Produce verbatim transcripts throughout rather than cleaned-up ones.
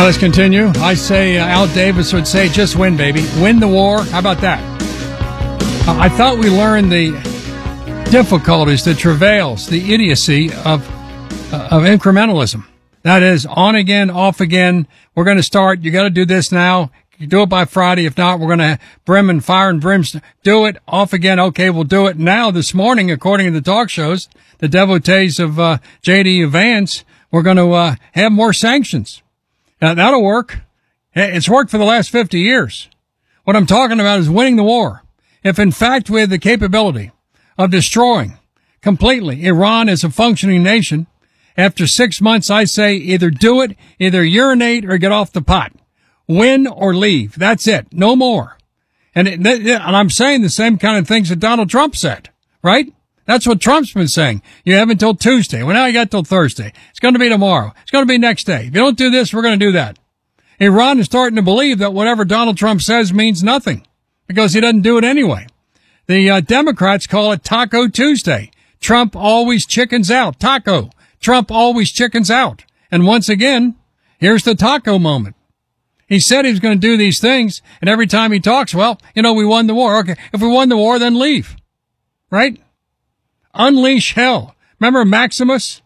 let's continue. I say uh, Al Davis would say, just win, baby. Win the war. How about that? Uh, I thought we learned the difficulties, the travails, the idiocy of uh, of incrementalism. That is, on again, off again. We're going to start. You got to do this now. You do it by Friday. If not, we're going to brim and fire and brimstone. Do it. Off again. Okay, we'll do it now. This morning, according to the talk shows, the devotees of uh, J D Vance, we're going to uh, have more sanctions. Now, that'll work. It's worked for the last fifty years. What I'm talking about is winning the war. If, in fact, we have the capability of destroying completely Iran as a functioning nation, after six months, I say either do it, either urinate or get off the pot. Win or leave. That's it. No more. And, it, and I'm saying the same kind of things that Donald Trump said, right? That's what Trump's been saying. You have until Tuesday. Well, now you got till Thursday. It's going to be tomorrow. It's going to be next day. If you don't do this, we're going to do that. Iran is starting to believe that whatever Donald Trump says means nothing because he doesn't do it anyway. The uh, Democrats call it Taco Tuesday. Trump always chickens out. Taco. Trump always chickens out. And once again, here's the taco moment. He said he was going to do these things, and every time he talks, well, you know, we won the war. Okay, if we won the war, then leave. Right? Unleash hell. Remember Maximus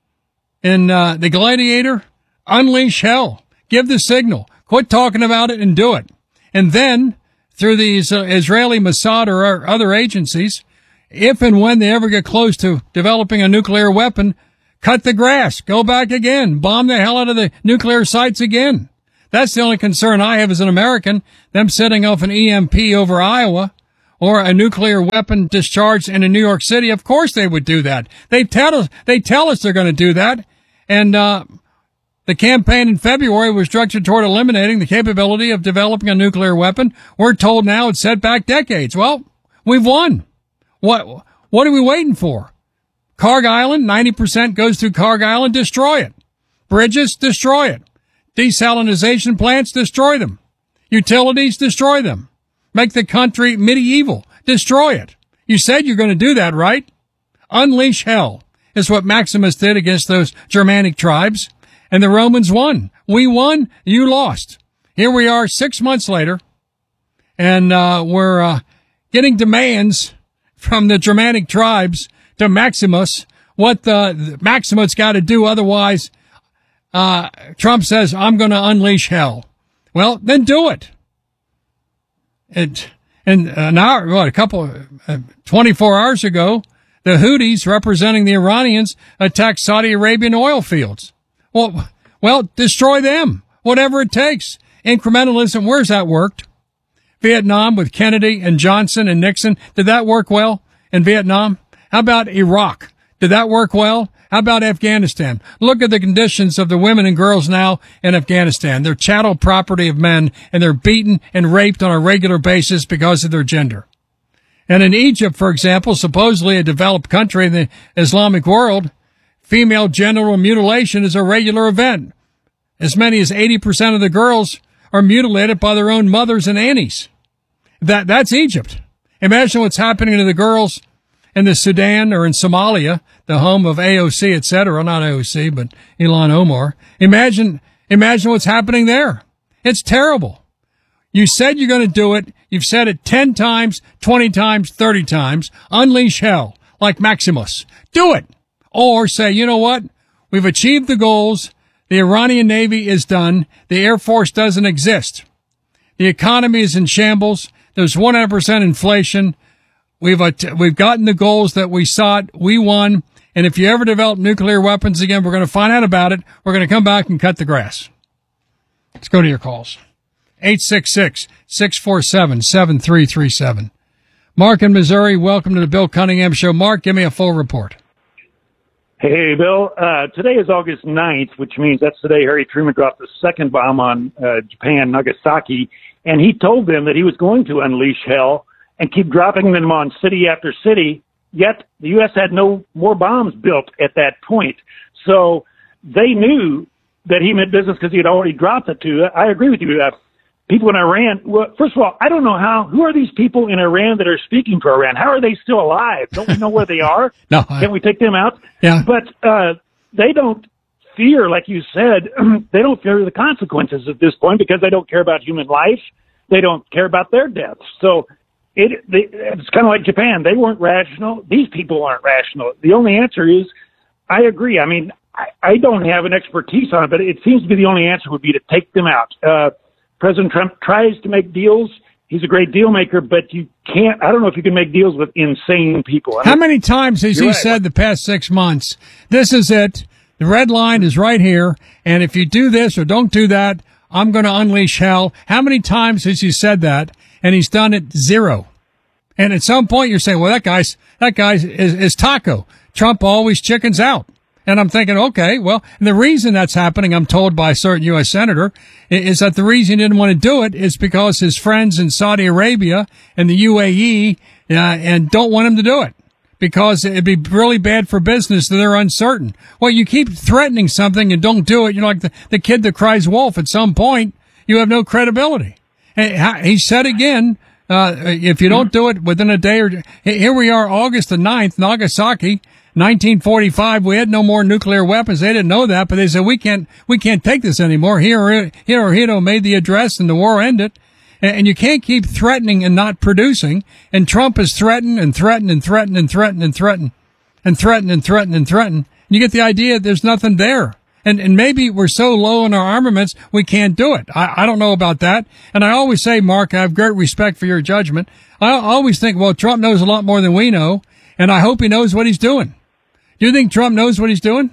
in uh, The Gladiator? Unleash hell. Give the signal. Quit talking about it and do it. And then, through these uh, Israeli Mossad or other agencies, if and when they ever get close to developing a nuclear weapon, cut the grass. Go back again. Bomb the hell out of the nuclear sites again. That's the only concern I have as an American, them setting off an E M P over Iowa or a nuclear weapon discharged in New York City. Of course they would do that. They tell us, they tell us they're going to do that. And, uh, the campaign in February was directed toward eliminating the capability of developing a nuclear weapon. We're told now it's set back decades. Well, we've won. What, what are we waiting for? Carg Island, ninety percent goes through Carg Island, destroy it. Bridges, destroy it. Desalinization plants, destroy them. Utilities, destroy them. Make the country medieval, destroy it. You said you're going to do that, right? Unleash hell is what Maximus did against those Germanic tribes. And the Romans won. We won, you lost. Here we are six months later, and uh, we're uh, getting demands from the Germanic tribes to Maximus, what the, the Maximus got to do. Otherwise, uh, Trump says, I'm going to unleash hell. Well, then do it. It and an hour, what, a couple, uh, twenty-four hours ago, the Houthis, representing the Iranians, attacked Saudi Arabian oil fields. Well, well, destroy them. Whatever it takes. Incrementalism, where's that worked? Vietnam with Kennedy and Johnson and Nixon. Did that work well in Vietnam? How about Iraq? Did that work well? How about Afghanistan? Look at the conditions of the women and girls now in Afghanistan. They're chattel property of men, and they're beaten and raped on a regular basis because of their gender. And in Egypt, for example, supposedly a developed country in the Islamic world, female genital mutilation is a regular event. As many as eighty percent of the girls are mutilated by their own mothers and aunties. That, that's Egypt. Imagine what's happening to the girls in the Sudan or in Somalia, the home of A O C, et cetera. Not A O C, but Ilhan Omar. Imagine, imagine what's happening there. It's terrible. You said you're going to do it. You've said it ten times, twenty times, thirty times. Unleash hell, like Maximus. Do it. Or say, you know what? We've achieved the goals. The Iranian Navy is done. The Air Force doesn't exist. The economy is in shambles. There's one hundred percent inflation. We've, we've gotten the goals that we sought. We won. And if you ever develop nuclear weapons again, we're going to find out about it. We're going to come back and cut the grass. Let's go to your calls. eight six six, six four seven, seven three three seven. Mark in Missouri, welcome to the Bill Cunningham Show. Mark, give me a full report. Hey, Bill. Uh, today is August ninth, which means that's the day Harry Truman dropped the second bomb on uh, Japan, Nagasaki, and he told them that he was going to unleash hell and keep dropping them on city after city, yet the U S had no more bombs built at that point. So they knew that he meant business because he had already dropped it to. I agree with you. Uh, people in Iran, well, first of all, I don't know how, who are these people in Iran that are speaking for Iran? How are they still alive? Don't we know where they are? No. I, Can we take them out? Yeah. But uh, they don't fear, like you said, they don't fear the consequences at this point because they don't care about human life. They don't care about their deaths. So it, they, it's kind of like Japan. They weren't rational. These people aren't rational. The only answer is, I agree. I mean, I, I don't have an expertise on it, but it seems to be the only answer would be to take them out. Uh, President Trump tries to make deals. He's a great deal maker, but you can't, I don't know if you can make deals with insane people. I How mean, many times has he right. said the past six months, this is it, the red line is right here, and if you do this or don't do that, I'm going to unleash hell? How many times has he said that? And he's done it zero. And at some point you're saying, well, that guy's, that guy is, is taco. Trump always chickens out. And I'm thinking, okay, well, and the reason that's happening, I'm told by a certain U S senator, is that the reason he didn't want to do it is because his friends in Saudi Arabia and the U A E uh, and don't want him to do it because it'd be really bad for business that they're uncertain. Well, you keep threatening something and don't do it. You're like the, the kid that cries wolf. At some point, you have no credibility. And he said again, uh, if you don't do it within a day or here we are, August the ninth, Nagasaki, nineteen forty-five, we had no more nuclear weapons. They didn't know that, but they said, we can't, we can't take this anymore. Hirohito made the address and the war ended. And you can't keep threatening and not producing. And Trump has threatened and threatened and threatened and threatened and threatened and threatened and threatened and threatened. You get the idea there's nothing there. And, and maybe we're so low in our armaments, we can't do it. I, I don't know about that. And I always say, Mark, I have great respect for your judgment. I always think, well, Trump knows a lot more than we know. And I hope he knows what he's doing. Do you think Trump knows what he's doing?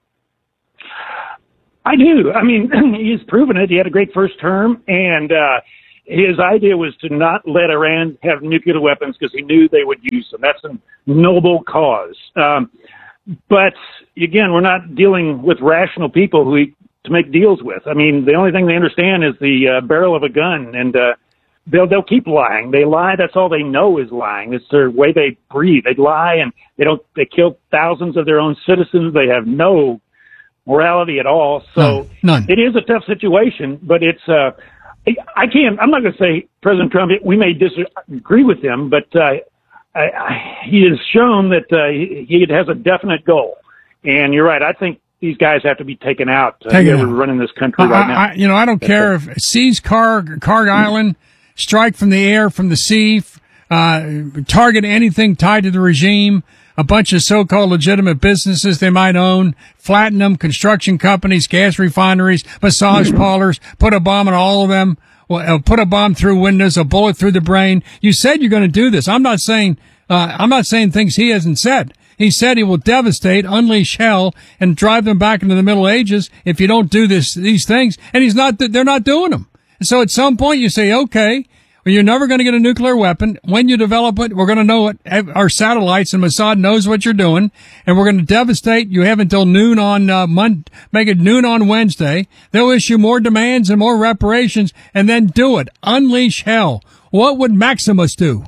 I do. I mean, he's proven it. He had a great first term, and uh, his idea was to not let Iran have nuclear weapons because he knew they would use them. That's a noble cause. Um, but, again, we're not dealing with rational people who he, to make deals with. I mean, the only thing they understand is the uh, barrel of a gun, and uh, they'll they'll keep lying. They lie. That's all they know is lying. It's their way they breathe. They lie, and they don't. They kill thousands of their own citizens. They have no morality at all. So None. None. It is a tough situation, but it's. Uh, I can't. I'm not going to say President Trump. We may disagree with him, but uh, I, I, he has shown that uh, he, he has a definite goal. And you're right. I think these guys have to be taken out. Uh, Taken whoever's out. running this country I, right now. I, you know, I don't That's care it. if seize Car, Carg Island, strike from the air, from the sea, uh, target anything tied to the regime, a bunch of so-called legitimate businesses they might own, flatten them, construction companies, gas refineries, massage parlors, put a bomb on all of them, well, put a bomb through windows, a bullet through the brain. You said you're going to do this. I'm not saying, uh, I'm not saying things he hasn't said. He said he will devastate, unleash hell, and drive them back into the Middle Ages if you don't do this, these things. And he's not, they're not doing them. So at some point you say, okay, well, you're never going to get a nuclear weapon. When you develop it, we're going to know it. Our satellites and Mossad knows what you're doing, and we're going to devastate. You have until noon on uh, Monday, make it noon on Wednesday. They'll issue more demands and more reparations, and then do it. Unleash hell. What would Maximus do?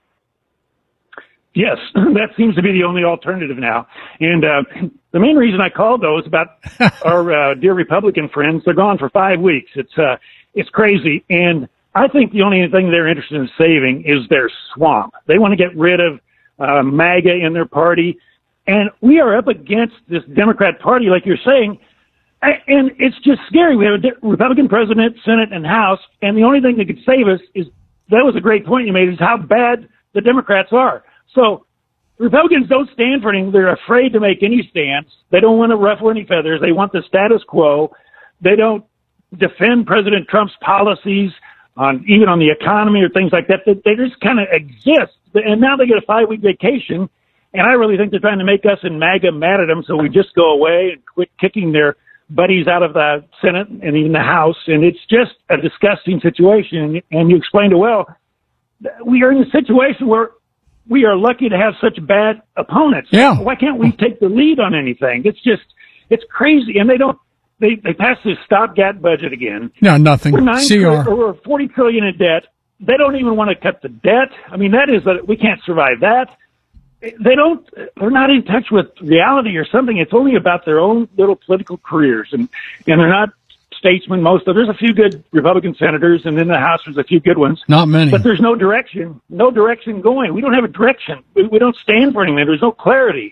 Yes, that seems to be the only alternative now. And uh, the main reason I called, though, is about our uh, dear Republican friends. They're gone for five weeks. It's uh, it's crazy. And I think the only thing they're interested in saving is their swamp. They want to get rid of uh, MAGA in their party. And we are up against this Democrat Party, like you're saying. And it's just scary. We have a Republican president, Senate, and House. And the only thing that could save us is, that was a great point you made, is how bad the Democrats are. So Republicans don't stand for anything. They're afraid to make any stance. They don't want to ruffle any feathers. They want the status quo. They don't defend President Trump's policies on even on the economy or things like that. They, they just kind of exist. And now they get a five-week vacation. And I really think they're trying to make us in MAGA mad at them, so we just go away and quit kicking their buddies out of the Senate and even the House. And it's just a disgusting situation. And you explained it well. We are in a situation where we are lucky to have such bad opponents. Yeah. Why can't we take the lead on anything? It's just, it's crazy. And they don't, they, they passed this stopgap budget again. No, nothing. We're nine, C R. or we're forty trillion in debt. They don't even want to cut the debt. I mean, that is that we can't survive that. They don't, they're not in touch with reality or something. It's only about their own little political careers. And, and they're not statesmen. Most of, there's a few good Republican senators, and in the House there's a few good ones. Not many. But there's no direction, no direction going. We don't have a direction. We, we don't stand for anything. There's no clarity.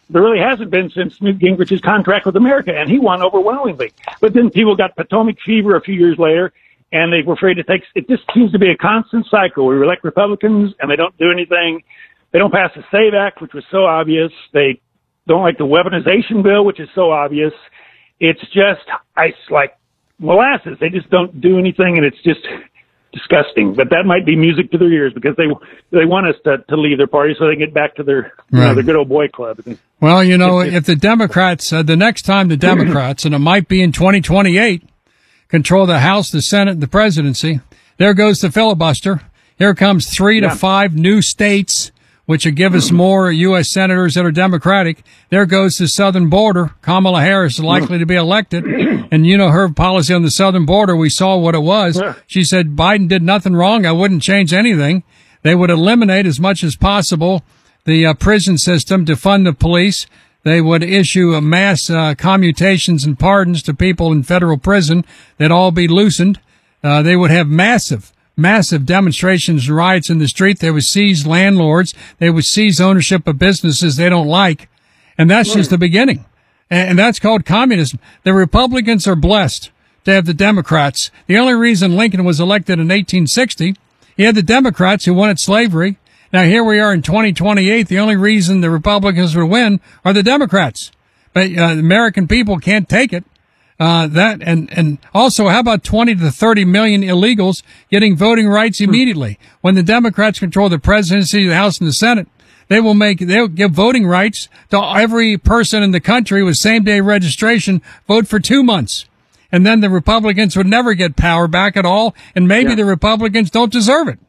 there really hasn't been since Newt Gingrich's contract with America, and he won overwhelmingly. But then people got Potomac fever a few years later, and they were afraid to take. It just seems to be a constant cycle. We elect Republicans, and they don't do anything. They don't pass the SAVE Act, which was so obvious. They don't like the weaponization bill, which is so obvious. It's just ice like molasses. They just don't do anything, and it's just disgusting. But that might be music to their ears because they they want us to, to leave their party so they can get back to their you right. know, their good old boy club. Well, you know, if the Democrats, uh, the next time the Democrats, and it might be in twenty twenty-eight, control the House, the Senate, and the presidency, there goes the filibuster. Here comes three yeah. to five new states, which would give us more U S senators that are Democratic. There goes the southern border. Kamala Harris is likely to be elected. And, you know, her policy on the southern border, we saw what it was. She said Biden did nothing wrong. I wouldn't change anything. They would eliminate as much as possible the uh, prison system to fund the police. They would issue a mass uh, commutations and pardons to people in federal prison. They'd all be loosened. Uh, they would have massive Massive demonstrations and riots in the street. They would seize landlords. They would seize ownership of businesses they don't like. And that's just the beginning. And that's called communism. The Republicans are blessed to have the Democrats. The only reason Lincoln was elected in eighteen sixty, he had the Democrats who wanted slavery. Now here we are in twenty twenty-eight. The only reason the Republicans would win are the Democrats. But uh, the American people can't take it. Uh, that and, and also how about twenty to thirty million illegals getting voting rights immediately? When the Democrats control the presidency, the House, and the Senate, they will make, they'll give voting rights to every person in the country with same day registration, vote for two months. And then the Republicans would never get power back at all. And maybe yeah. the Republicans don't deserve it.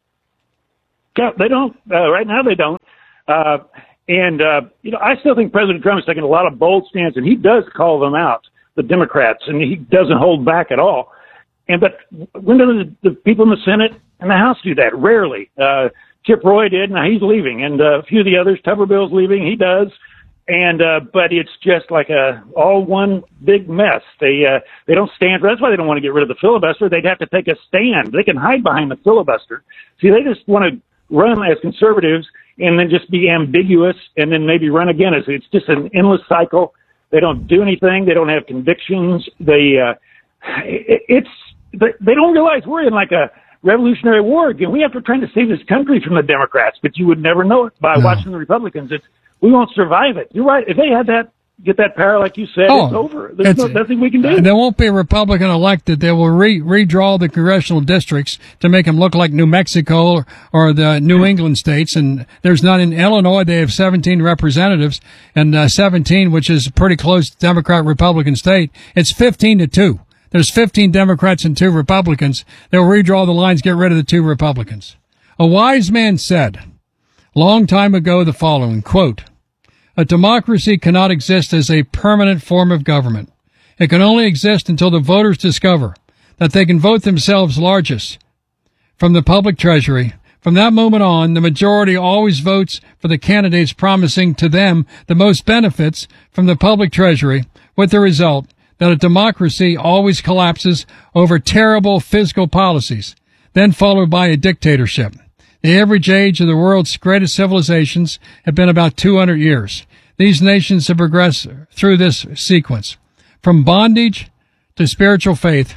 Yeah, they don't. Uh, right now they don't. Uh, and, uh, you know, I still think President Trump is taking a lot of bold stance, and he does call them out, the Democrats, and he doesn't hold back at all. And but when do the, the people in the Senate and the House do that? Rarely. Uh, Chip Roy did. Now he's leaving, and uh, a few of the others. Tuberville's leaving. He does. And uh, but it's just like a all one big mess. They uh, they don't stand for. That's why they don't want to get rid of the filibuster. They'd have to take a stand. They can hide behind the filibuster. See, they just want to run as conservatives and then just be ambiguous and then maybe run again. It's, it's just an endless cycle. They don't do anything. They don't have convictions. They, uh, it, it's, they, they don't realize we're in like a revolutionary war again. We have to try to save this country from the Democrats, but you would never know it by no. watching the Republicans. It's, we won't survive it. You're right. If they had that, get that power, like you said, oh, it's over. There's it's, no, nothing we can do. There won't be a Republican elected. They will re- redraw the congressional districts to make them look like New Mexico or, or the New England states. And there's none in Illinois. They have seventeen representatives, and uh, seventeen, which is a pretty close Democrat-Republican state. It's fifteen to two. There's fifteen Democrats and two Republicans. They'll redraw the lines, get rid of the two Republicans. A wise man said long time ago the following, quote, "A democracy cannot exist as a permanent form of government. It can only exist until the voters discover that they can vote themselves largest from the public treasury. From that moment on, the majority always votes for the candidates promising to them the most benefits from the public treasury, with the result that a democracy always collapses over terrible fiscal policies, then followed by a dictatorship. The average age of the world's greatest civilizations have been about two hundred years. These nations have progressed through this sequence, from bondage to spiritual faith,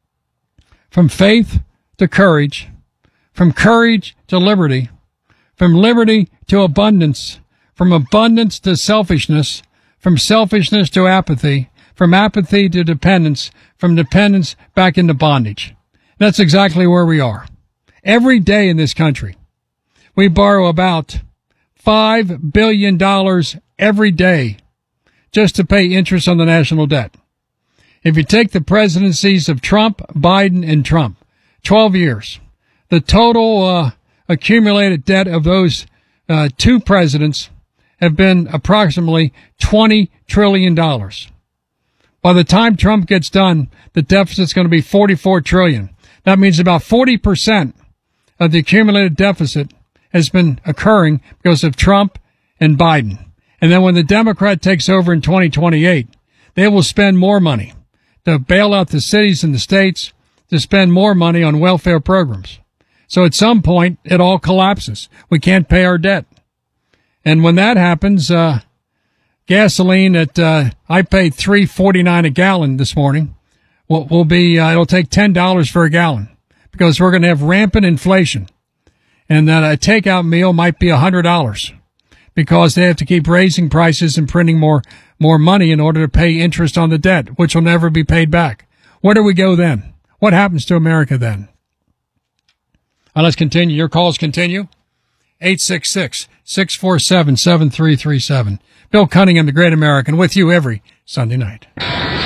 from faith to courage, from courage to liberty, from liberty to abundance, from abundance to selfishness, from selfishness to apathy, from apathy to dependence, from dependence back into bondage. That's exactly where we are. Every day in this country, we borrow about five billion dollars every day just to pay interest on the national debt. If you take the presidencies of Trump, Biden, and Trump, twelve years, the total uh, accumulated debt of those uh, two presidents have been approximately twenty trillion dollars. By the time Trump gets done, the deficit's going to be forty-four trillion dollars. That means about forty percent of the accumulated deficit has been occurring because of Trump and Biden. And then when the Democrat takes over in twenty twenty-eight, they will spend more money to bail out the cities and the states, to spend more money on welfare programs. So at some point, it all collapses. We can't pay our debt. And when that happens, uh, gasoline that uh, I paid three forty-nine a gallon this morning will, will be, uh, it'll take ten dollars for a gallon because we're going to have rampant inflation. And that a takeout meal might be one hundred dollars because they have to keep raising prices and printing more, more money in order to pay interest on the debt, which will never be paid back. Where do we go then? What happens to America then? Uh, let's continue. Your calls continue. eight six six, six four seven, seven three three seven. Bill Cunningham, the Great American, with you every Sunday night.